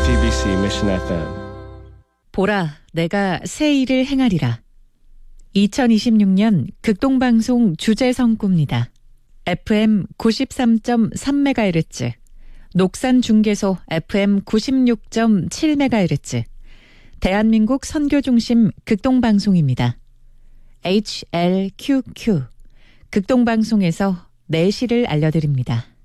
JTBC Mission FM. 보라, 내가 새 일을 행하리라. 2026년 극동방송 주제성구입니다. FM 93.3MHz, 녹산중계소 FM 96.7MHz, 대한민국 선교중심 극동방송입니다. HLQQ, 극동방송에서 내시를 알려드립니다.